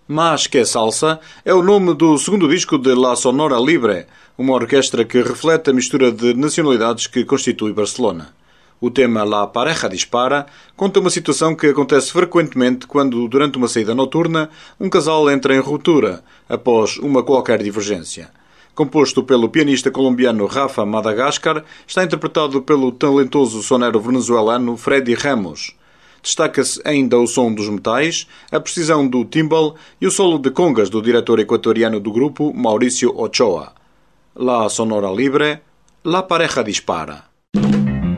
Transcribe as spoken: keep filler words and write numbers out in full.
Mas que Salsa é o nome do segundo disco de La Sonora Libre, uma orquestra que reflete a mistura de nacionalidades que constitui Barcelona. O tema La Pareja Dispara conta uma situação que acontece frequentemente quando, durante uma saída noturna, um casal entra em ruptura, após uma qualquer divergência. Composto pelo pianista colombiano Rafa Madagascar, está interpretado pelo talentoso sonero venezuelano Freddy Ramos. Destaca-se ainda o som dos metais, a precisão do timbal e o solo de congas do diretor equatoriano do grupo, Mauricio Ochoa. La Sonora Libre, La Pareja Dispara.